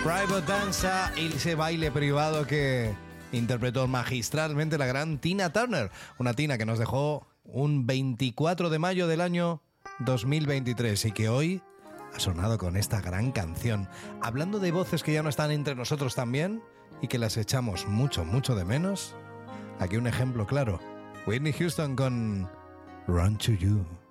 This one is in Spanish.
Private Danza, ese baile privado que interpretó magistralmente la gran Tina Turner. Una Tina que nos dejó un 24 de mayo del año 2023 y que hoy ha sonado con esta gran canción. Hablando de voces que ya no están entre nosotros también y que las echamos mucho, mucho de menos, aquí un ejemplo claro. Whitney Houston con Run to You.